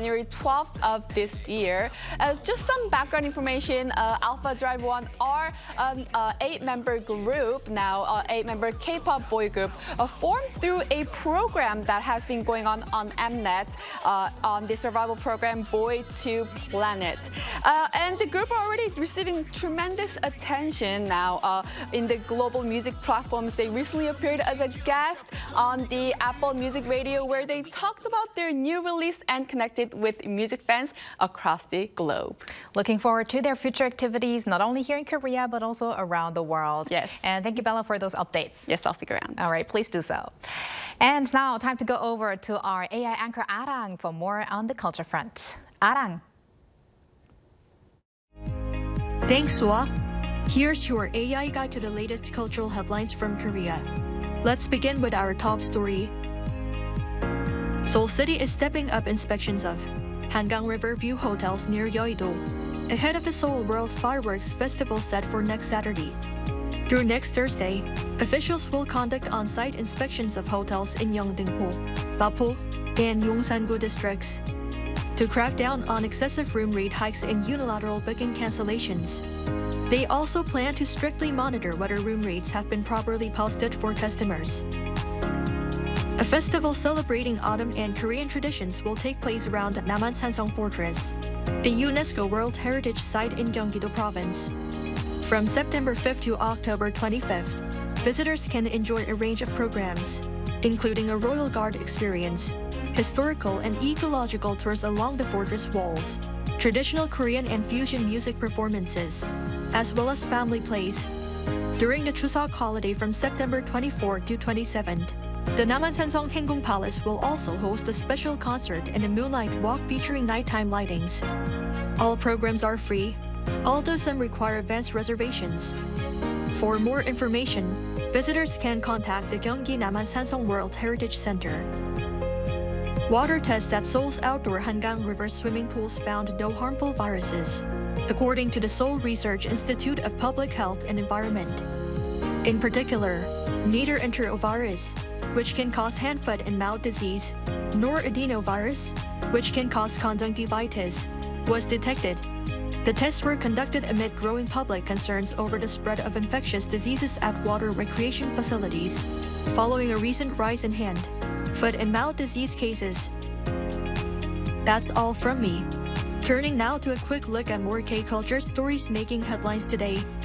January 12th of this year. Just some background information, Alpha Drive One are an 8-member group, now 8-member K-pop boy group, formed through a program that has been going on Mnet, on the survival program Boy to Planet. And the group are already receiving tremendous attention now in the global music platforms. They recently appeared as a guest on the Apple Music Radio, where they talked about their new release and connected with music fans across the globe. Looking forward to their future activities, not only here in Korea, but also around the world. Yes. And thank you, Bella, for those updates. Yes, I'll stick around. All right, please do so. And now, time to go over to our AI anchor, Arang, for more on the culture front. Arang. Thanks, Sua. Here's your AI guide to the latest cultural headlines from Korea. Let's begin with our top story. Seoul City is stepping up inspections of Hangang River View hotels near Yeouido, ahead of the Seoul World Fireworks Festival set for next Saturday. Through next Thursday, officials will conduct on-site inspections of hotels in Yeongdeungpo, Mapo, and Yongsan-gu districts to crack down on excessive room rate hikes and unilateral booking cancellations. They also plan to strictly monitor whether room rates have been properly posted for customers. A festival celebrating autumn and Korean traditions will take place around Namansansong Fortress, a UNESCO World Heritage Site in Gyeonggi-do Province. From September 5th to October 25th, visitors can enjoy a range of programs, including a Royal Guard experience, historical and ecological tours along the fortress walls, traditional Korean and fusion music performances, as well as family plays. During the Chuseok holiday from September 24th to 27th, the Namansansong Haenggung Palace will also host a special concert and a moonlight walk featuring nighttime lightings. All programs are free, although some require advance reservations. For more information, visitors can contact the Gyeonggi Namansansong World Heritage Center. Water tests at Seoul's outdoor Hangang River swimming pools found no harmful viruses, according to the Seoul Research Institute of Public Health and Environment. In particular, neither enterovirus, which can cause hand, foot, and mouth disease, nor adenovirus, which can cause conjunctivitis, was detected. The tests were conducted amid growing public concerns over the spread of infectious diseases at water recreation facilities, following a recent rise in hand, foot, and mouth disease cases. That's all from me. Turning now to a quick look at more K-culture stories making headlines today.